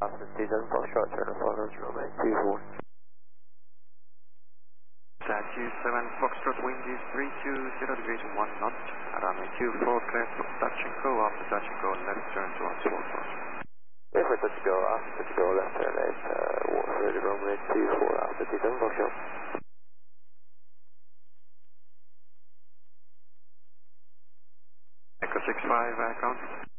After season for short turn followers, runway 24. Statue 7 Foxtrot, wind is 320 degrees 1 knot. Runway 24, clear for touch and go. After touch and go, left turn to Oxford Cross. Clear for touch and go, after touch and go, left turn at Waterford, runway 24, after season for short. Echo 65, count.